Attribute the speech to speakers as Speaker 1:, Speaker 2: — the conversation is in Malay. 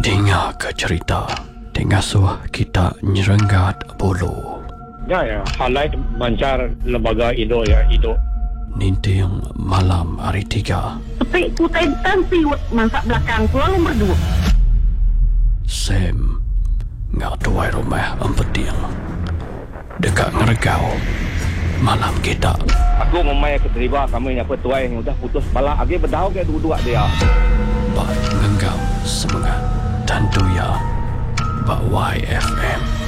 Speaker 1: Dengar ke cerita Tengasuh kita nyerenggat bulu.
Speaker 2: Ya, halai mancar lembaga Indo ya, Indo.
Speaker 1: Ninting malam hari 3.
Speaker 3: Tapi ku tentan siwet masak belakang ku lalu berdua.
Speaker 1: Sam ngak tuai rumah empeting. Dekat ngeregau malam kita.
Speaker 2: Aku memang keterima kami yang petuai yang udah putus bala agi berdau ke dua-dua dia.
Speaker 1: Bak ngenggam semangat. Tentu ya Bak YFM.